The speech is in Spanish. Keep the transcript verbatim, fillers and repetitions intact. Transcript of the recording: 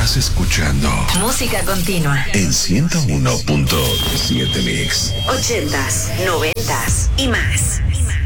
Estás escuchando Música Continua en ciento uno punto siete Mix. ochentas, noventas y más. Y más.